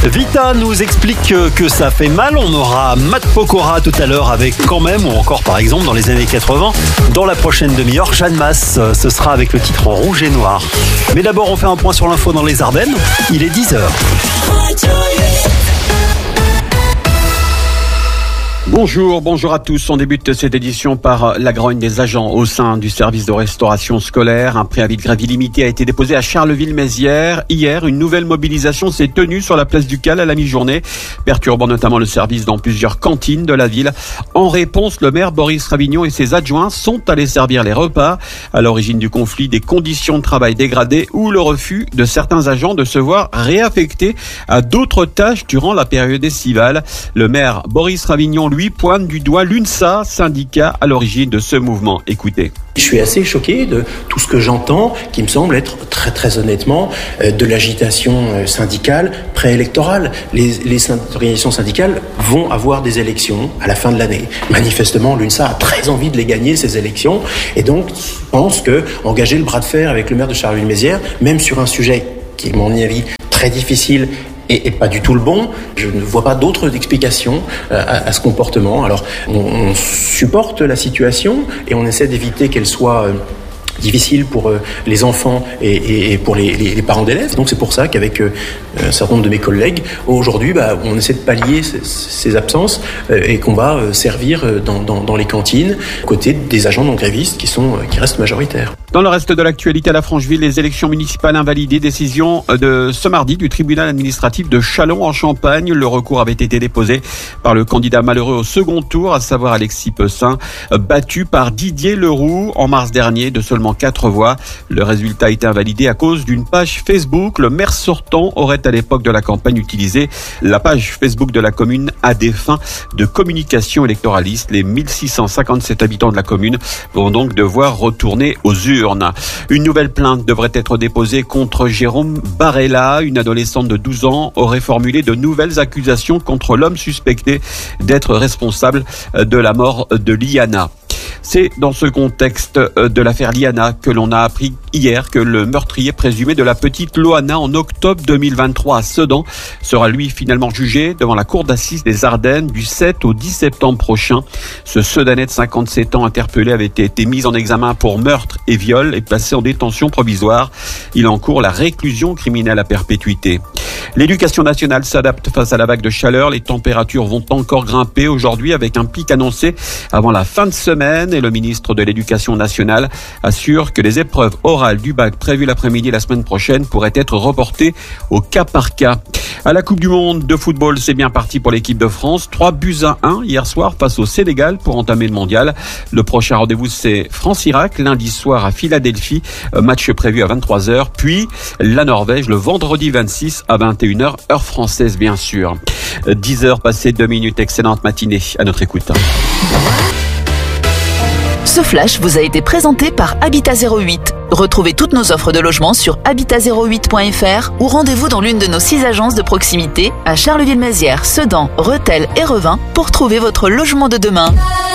Vita nous explique que ça fait mal. On aura Matt Pokora tout à l'heure avec Quand même, ou encore par exemple dans les années 80. Dans la prochaine demi-heure, Jeanne Masse, ce sera avec le titre en rouge et noir. Mais d'abord, on fait un point sur l'info dans les Ardennes. Il est 10h. Bonjour à tous. On débute cette édition par la grogne des agents au sein du service de restauration scolaire. Un préavis de grève illimité a été déposé à Charleville-Mézières. Hier, une nouvelle mobilisation s'est tenue sur la place du Cal à la mi-journée, perturbant notamment le service dans plusieurs cantines de la ville. En réponse, le maire Boris Ravignon et ses adjoints sont allés servir les repas. À l'origine du conflit, des conditions de travail dégradées ou le refus de certains agents de se voir réaffectés à d'autres tâches durant la période estivale. Le maire Boris Ravignon, lui, pointe du doigt l'UNSA, syndicat à l'origine de ce mouvement. Écoutez. Je suis assez choqué de tout ce que j'entends, qui me semble être très honnêtement de l'agitation syndicale préélectorale. Les organisations syndicales vont avoir des élections à la fin de l'année. Manifestement, l'UNSA a très envie de les gagner, ces élections, et donc je pense que engager le bras de fer avec le maire de Charleville-Mézières, même sur un sujet qui est, à mon avis, très difficile et pas du tout le bon, je ne vois pas d'autres explications à ce comportement. Alors, on supporte la situation et on essaie d'éviter qu'elle soit difficile pour les enfants et pour les parents d'élèves. Donc c'est pour ça qu'avec un certain nombre de mes collègues, aujourd'hui, on essaie de pallier ces absences et qu'on va servir dans les cantines, côté des agents non grévistes qui restent majoritaires. Dans le reste de l'actualité à la Francheville, les élections municipales invalidées, décision de ce mardi du tribunal administratif de Châlons en Champagne. Le recours avait été déposé par le candidat malheureux au second tour, à savoir Alexis Pessin, battu par Didier Leroux en mars dernier de seulement 4 voix. Le résultat a été invalidé à cause d'une page Facebook. Le maire sortant aurait à l'époque de la campagne utilisé la page Facebook de la commune à des fins de communication électoraliste. Les 1657 habitants de la commune vont donc devoir retourner aux urnes. Une nouvelle plainte devrait être déposée contre Jérôme Barella. Une adolescente de 12 ans aurait formulé de nouvelles accusations contre l'homme suspecté d'être responsable de la mort de Liana. C'est dans ce contexte de l'affaire Liana que l'on a appris hier que le meurtrier présumé de la petite Loana en octobre 2023 à Sedan sera lui finalement jugé devant la cour d'assises des Ardennes du 7 au 10 septembre prochain. Ce Sedanais de 57 ans interpellé avait été mis en examen pour meurtre et viol et placé en détention provisoire. Il encourt la réclusion criminelle à perpétuité. L'éducation nationale s'adapte face à la vague de chaleur. Les températures vont encore grimper aujourd'hui avec un pic annoncé avant la fin de semaine. Et le ministre de l'Éducation nationale assure que les épreuves orales du bac prévues l'après-midi la semaine prochaine pourraient être reportées au cas par cas. À la Coupe du Monde de football, c'est bien parti pour l'équipe de France. 3-1 hier soir face au Sénégal pour entamer le mondial. Le prochain rendez-vous, c'est France-Irak lundi soir à Philadelphie. Match prévu à 23h. Puis la Norvège le vendredi 26 à 21h, heure française bien sûr. 10h passées 2 minutes. Excellente matinée à notre écoute. Ce flash vous a été présenté par Habitat 08. Retrouvez toutes nos offres de logement sur habitat08.fr ou rendez-vous dans l'une de nos 6 agences de proximité à Charleville-Mézières, Sedan, Rethel et Revin pour trouver votre logement de demain.